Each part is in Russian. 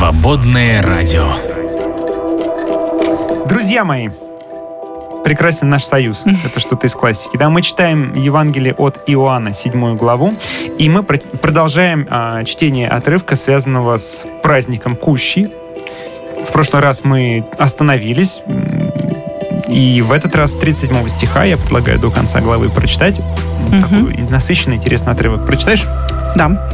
Свободное радио. Друзья мои, прекрасен наш союз. Это что-то из классики. Да, мы читаем Евангелие от Иоанна, 7 главу, и мы продолжаем чтение отрывка, связанного с праздником Кущи. В прошлый раз мы остановились, и в этот раз с 37 стиха я предлагаю до конца главы прочитать. Такой насыщенный, интересный отрывок. Прочитаешь? Да.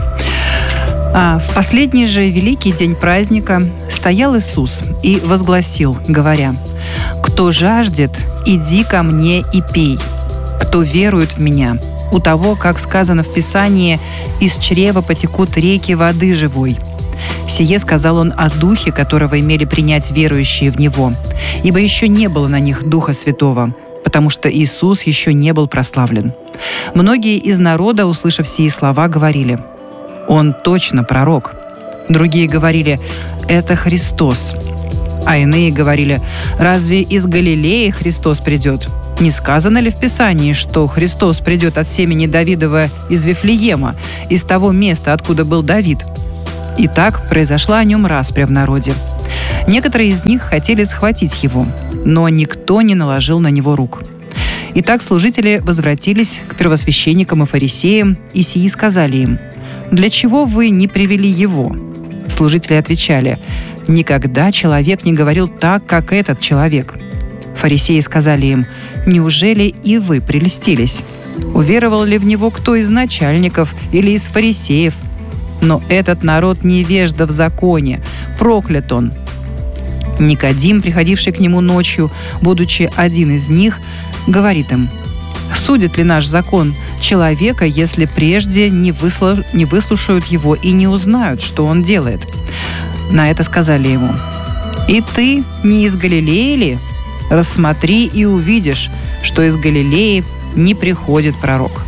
В последний же великий день праздника стоял Иисус и возгласил, говоря: «Кто жаждет, иди ко мне и пей. Кто верует в Меня, у того, как сказано в Писании, из чрева потекут реки воды живой». Сие сказал он о Духе, которого имели принять верующие в Него, ибо еще не было на них Духа Святого, потому что Иисус еще не был прославлен. Многие из народа, услышав сии слова, говорили: «Он точно пророк». Другие говорили: «Это Христос». А иные говорили: «Разве из Галилеи Христос придет? Не сказано ли в Писании, что Христос придет от семени Давидова из Вифлеема, из того места, откуда был Давид?» И так произошла о нем распря в народе. Некоторые из них хотели схватить его, но никто не наложил на него рук. Итак, служители возвратились к первосвященникам и фарисеям, и сии сказали им: «Для чего вы не привели его?» Служители отвечали: «Никогда человек не говорил так, как этот человек». Фарисеи сказали им: «Неужели и вы прельстились? Уверовал ли в него кто из начальников или из фарисеев? Но этот народ невежда в законе, проклят он». Никодим, приходивший к нему ночью, будучи один из них, говорит им: «Судит ли наш закон человека, если прежде не выслушают его и не узнают, что он делает?» На это сказали ему: «И ты не из Галилеи ли? Рассмотри и увидишь, что из Галилеи не приходит пророк».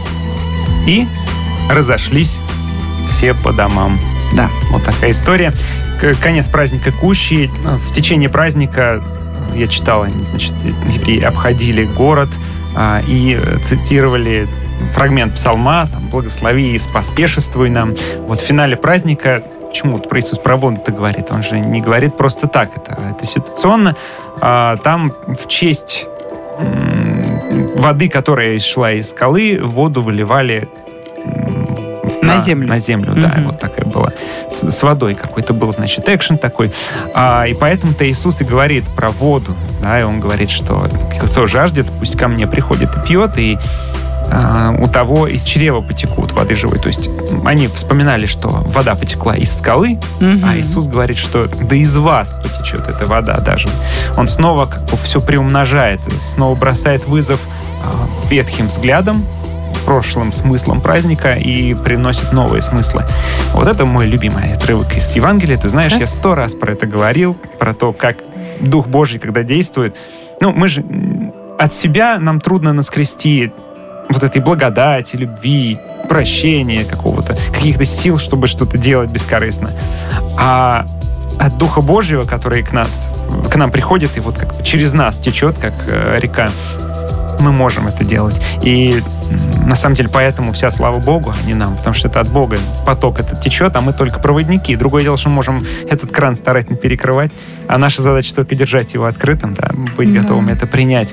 И разошлись все по домам. Да. Вот такая история. Конец праздника Кущи. В течение праздника, я читал, значит, евреи обходили город и цитировали фрагмент псалма, там: «Благослови и поспешествуй нам». Вот в финале праздника, почему про Иисус про воду-то говорит? Он же не говорит просто так, это ситуационно. Там в честь воды, которая шла из скалы, воду выливали на землю. На землю, да, вот такая была. С водой какой-то был, значит, экшен такой. И поэтому-то Иисус и говорит про воду, да, и он говорит, что кто жаждет, пусть ко мне приходит и пьет, и у того из чрева потекут воды живой. То есть они вспоминали, что вода потекла из скалы, а Иисус говорит, что да из вас потечет эта вода даже. Он снова как бы все приумножает, снова бросает вызов ветхим взглядам, прошлым смыслом праздника и приносит новые смыслы. Вот это мой любимый отрывок из Евангелия. Ты знаешь, я 100 раз про это говорил, про то, как Дух Божий, когда действует. Ну, мы же от себя нам трудно наскрести вот этой благодати, любви, прощения какого-то, каких-то сил, чтобы что-то делать бескорыстно. А от Духа Божьего, который к нам приходит и вот как бы через нас течет, как река, мы можем это делать. И на самом деле поэтому вся слава Богу, а не нам, потому что это от Бога поток этот течет, а мы только проводники. Другое дело, что мы можем этот кран старательно перекрывать, а наша задача только держать его открытым, да, быть готовыми это принять.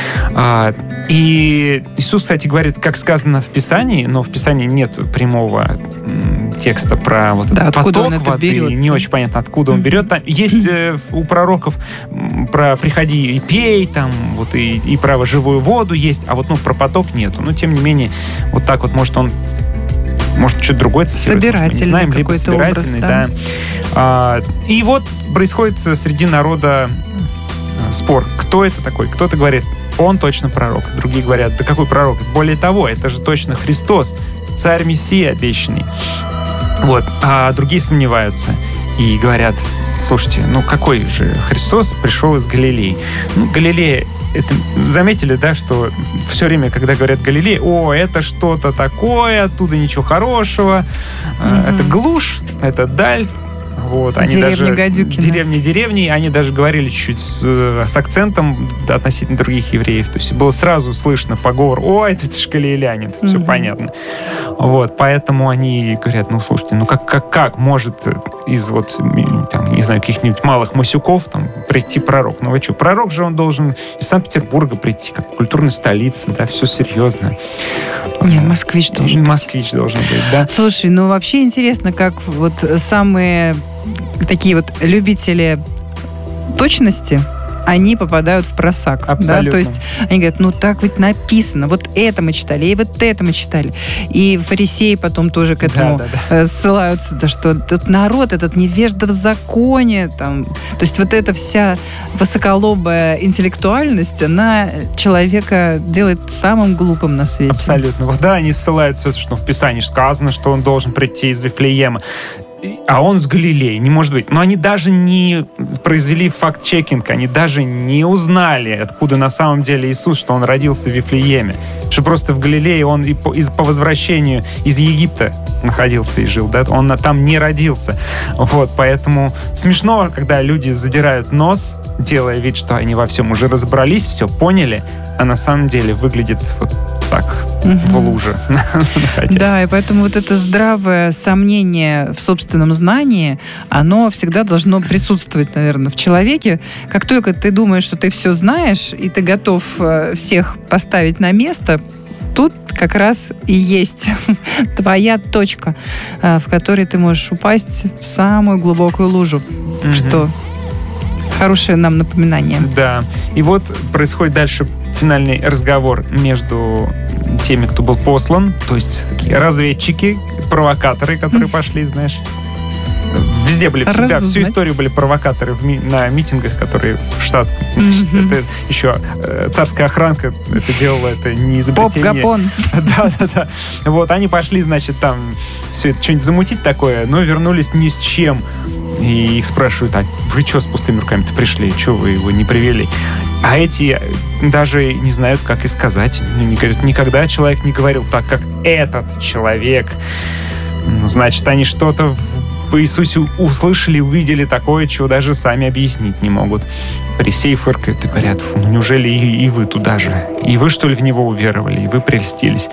И Иисус, кстати, говорит, как сказано в Писании, но в Писании нет прямого текста про вот этот поток воды, берет. Не очень понятно, откуда он берет. Там есть у пророков про «приходи и пей», там вот и про живую воду есть, а вот про поток нету. Но тем не менее, вот так вот, может что-то другое цитирует. Собирательный, мы не знаем, либо собирательный, образ, да. И вот происходит среди народа спор. Кто это такой? Кто-то говорит: он точно пророк. Другие говорят: да какой пророк? Более того, это же точно Христос, царь Мессия обещанный. Вот. А другие сомневаются и говорят: слушайте, какой же Христос пришел из Галилеи? Галилея, это, заметили, да, что все время, когда говорят Галилея, это что-то такое, оттуда ничего хорошего, это глушь, это даль. Вот, они деревни, они даже говорили чуть-чуть с акцентом относительно других евреев. То есть было сразу слышно поговор: это ж галилеяне, все понятно. Вот, поэтому они говорят, ну, слушайте, ну как может из вот, там, не знаю, каких-нибудь малых масюков там прийти пророк? Ну, вы что, пророк же он должен из Санкт-Петербурга прийти, как культурной столицы, да, все серьезно. Нет, москвич должен быть. Москвич должен быть, да. Слушай, ну, вообще интересно, как вот самые такие вот любители точности, они попадают в просак. Абсолютно. Да? То есть они говорят, ну так ведь написано, вот это мы читали, и вот это мы читали. И фарисеи потом тоже к этому ссылаются, да, что тут народ этот невежда в законе. Там. То есть вот эта вся высоколобая интеллектуальность, она человека делает самым глупым на свете. Абсолютно. Вот да, они ссылаются, что в Писании сказано, что он должен прийти из Вифлеема. А он с Галилеи, не может быть. Но они даже не произвели факт-чекинг, они даже не узнали, откуда на самом деле Иисус, что он родился в Вифлееме. Что просто в Галилее он по возвращению из Египта находился и жил, да? Он там не родился. Вот, поэтому смешно, когда люди задирают нос, делая вид, что они во всем уже разобрались, все поняли, а на самом деле выглядит вот так, в луже. Да, и поэтому вот это здравое сомнение в собственном знании, оно всегда должно присутствовать, наверное, в человеке. Как только ты думаешь, что ты все знаешь, и ты готов всех поставить на место, тут как раз и есть твоя точка, в которой ты можешь упасть в самую глубокую лужу. Что хорошее нам напоминание. Да. И вот происходит дальше финальный разговор между теми, кто был послан, то есть такие разведчики, провокаторы, которые пошли, знаешь. Везде были, всегда, всю историю были провокаторы на митингах, которые в штатском. Это еще царская охранка это делала, это не изобретение. Поп Гапон. Да. Вот, они пошли, значит, там все это что-нибудь замутить такое, но вернулись ни с чем. И их спрашивают, а вы что с пустыми руками-то пришли? Что вы его не привели? А эти даже не знают, как и сказать. Они говорят, никогда человек не говорил так, как этот человек. Ну, значит, они что-то в Иисусе услышали, увидели такое, чего даже сами объяснить не могут. Фарисеи фыркают и говорят, фу, ну неужели и вы туда же? И вы, что ли, в него уверовали? И вы прельстились?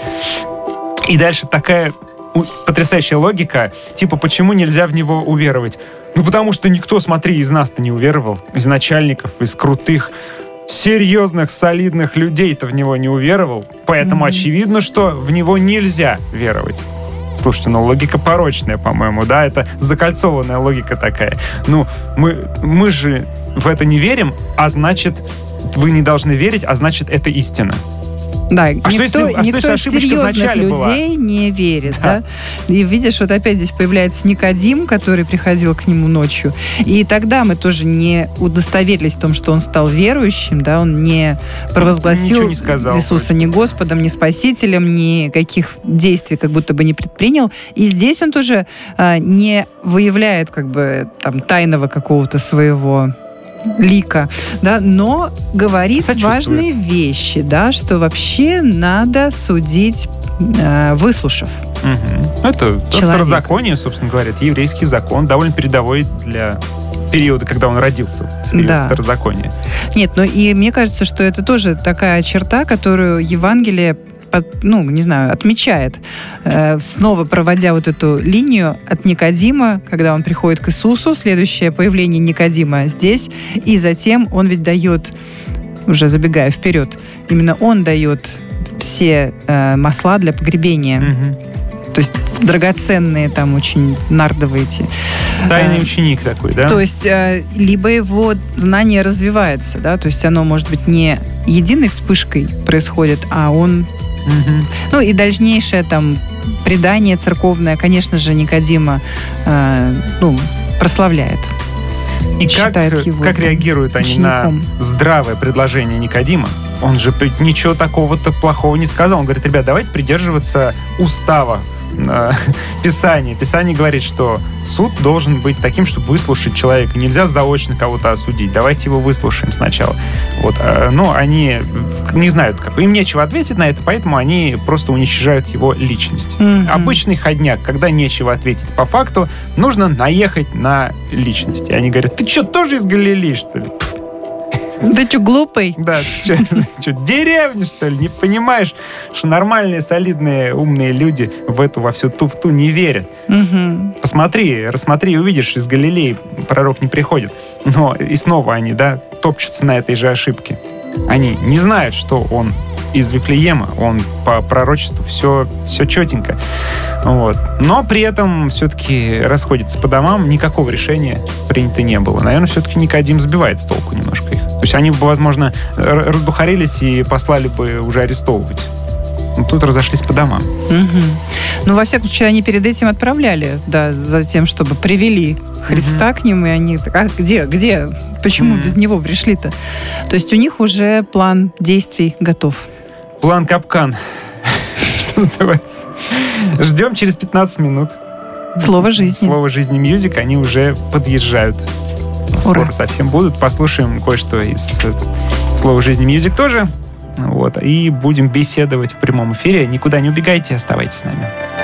И дальше такая потрясающая логика, типа, почему нельзя в него уверовать? Ну, потому что никто, смотри, из нас-то не уверовал. Из начальников, из крутых, серьезных, солидных людей-то в него не уверовал. Поэтому очевидно, что в него нельзя веровать. Слушайте, ну логика порочная, по-моему, да? Это закольцованная логика такая. Ну, мы же в это не верим, а значит, вы не должны верить, а значит, это истина. Да, никто из серьезных людей не верит. Да? И видишь, вот опять здесь появляется Никодим, который приходил к нему ночью. И тогда мы тоже не удостоверились в том, что он стал верующим, да? Он не провозгласил не сказал, Иисуса ни Господом, ни Спасителем, никаких действий как будто бы не предпринял. И здесь он тоже не выявляет как бы там тайного какого-то своего лика, да, но говорит важные вещи, да, что вообще надо судить, выслушав. Это второзаконие, собственно говоря, это еврейский закон, довольно передовой для периода, когда он родился, в период второзакония. Нет, ну и мне кажется, что это тоже такая черта, которую Евангелие отмечает, снова проводя вот эту линию от Никодима, когда он приходит к Иисусу, следующее появление Никодима здесь, и затем он ведь дает, уже забегая вперед, именно он дает все масла для погребения. То есть драгоценные там очень нардовые эти. Тайный ученик такой, да? То есть либо его знание развивается, да, то есть оно, может быть, не единой вспышкой происходит, а он... Ну и дальнейшее там предание церковное, конечно же, Никодима прославляет. И как реагируют они на здравое предложение Никодима? Он же ничего такого-то плохого не сказал. Он говорит, ребят, давайте придерживаться устава Писания. Писание говорит, что суд должен быть таким, чтобы выслушать человека. Нельзя заочно кого-то осудить. Давайте его выслушаем сначала. Вот. Но они не знают, как. Им нечего ответить на это, поэтому они просто уничтожают его личность. Обычный ходняк, когда нечего ответить по факту, нужно наехать на личность. И они говорят, ты что, тоже из Галилеи, что ли? Ты что, глупый? Да, ты что, деревня, что ли? Не понимаешь, что нормальные, солидные, умные люди во всю туфту не верят. Угу. Посмотри, рассмотри, увидишь, из Галилеи пророк не приходит. Но и снова они, топчутся на этой же ошибке. Они не знают, что он из Вифлеема, он по пророчеству все четенько. Вот. Но при этом все-таки расходятся по домам, никакого решения принято не было. Наверное, все-таки Никодим сбивает с толку немножко их. То есть они бы, возможно, раздухарились и послали бы уже арестовывать. Но тут разошлись по домам. Угу. Ну, во всяком случае, они перед этим отправляли, за тем, чтобы привели Христа к ним, и они... А где? Почему без него пришли-то? То есть у них уже план действий готов. План капкан, что называется. Ждем через 15 минут. Слово жизни. Слово жизни Music, они уже подъезжают. Скоро совсем будут. Послушаем кое-что из Слова жизни Music тоже. Вот. И будем беседовать в прямом эфире. Никуда не убегайте, оставайтесь с нами.